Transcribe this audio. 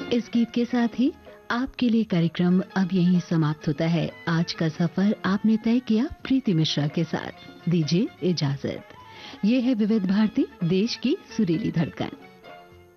इस गीत के साथ ही आपके लिए कार्यक्रम अब यहीं समाप्त होता है। आज का सफर आपने तय किया प्रीति मिश्रा के साथ। दीजिए इजाजत। ये है विविध भारती, देश की सुरीली धड़कन।